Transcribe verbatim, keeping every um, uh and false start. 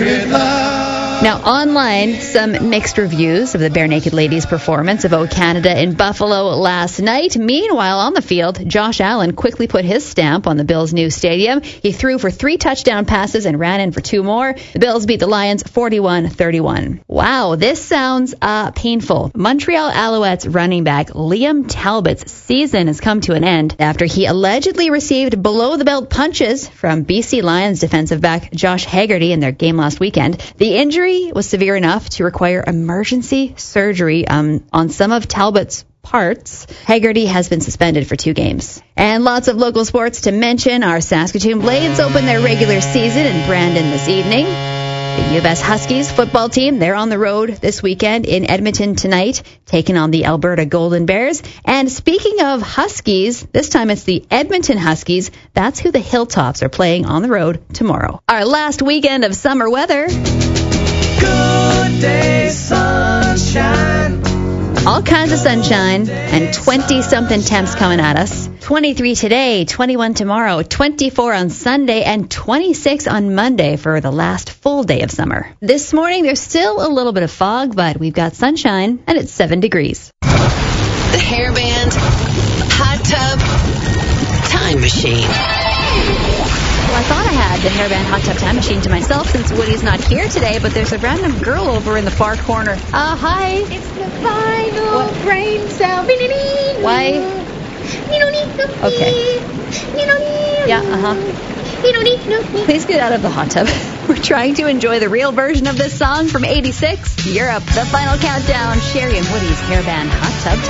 naked love. Now, online, some mixed reviews of the Bare Naked Ladies' performance of O Canada in Buffalo last night. Meanwhile, on the field, Josh Allen quickly put his stamp on the Bills' new stadium. He threw for three touchdown passes and ran in for two more. The Bills beat the Lions forty-one thirty-one. Wow, this sounds uh, painful. Montreal Alouettes running back Liam Talbot's season has come to an end after he allegedly received below-the-belt punches from B C Lions defensive back Josh Haggerty in their game last weekend. The injury was severe enough to require emergency surgery um, on some of Talbot's parts. Haggerty has been suspended for two games. And lots of local sports to mention. Our Saskatoon Blades open their regular season in Brandon this evening. The U of S Huskies football team, they're on the road this weekend in Edmonton tonight, taking on the Alberta Golden Bears. And speaking of Huskies, this time it's the Edmonton Huskies. That's who the Hilltops are playing on the road tomorrow. Our last weekend of summer weather. Good day, sunshine. All kinds of sunshine and twenty-something temps coming at us. twenty-three today, twenty-one tomorrow, twenty-four on Sunday, and twenty-six on Monday for the last full day of summer. This morning, there's still a little bit of fog, but we've got sunshine, and it's seven degrees. The hairband, hot tub, time machine. Well, I thought I had the hairband hot tub time machine to myself since Woody's not here today, but there's a random girl over in the far corner. Uh, hi. It's the final What? brain cell. Why? Okay. Yeah, uh-huh. Please get out of the hot tub. We're trying to enjoy the real version of this song from eighty-six, Europe. The final countdown, Sherry and Woody's hairband hot tub time.